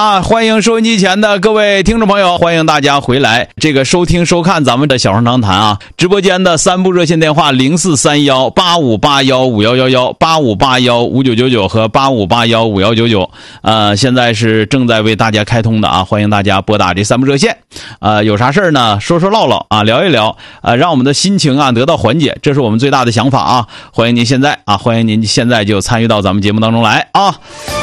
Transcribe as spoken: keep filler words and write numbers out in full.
啊，欢迎收音机前的各位听众朋友，欢迎大家回来这个收听收看咱们的小声长谈啊。直播间的三部热线电话零四三幺八五八幺五幺幺幺、八五八幺五九九九和八五八幺五幺九九，呃，现在是正在为大家开通的啊，欢迎大家拨打这三部热线。呃，有啥事儿呢？说说唠唠啊，聊一聊，呃，让我们的心情啊得到缓解，这是我们最大的想法啊。欢迎您现在啊，欢迎您现在就参与到咱们节目当中来啊。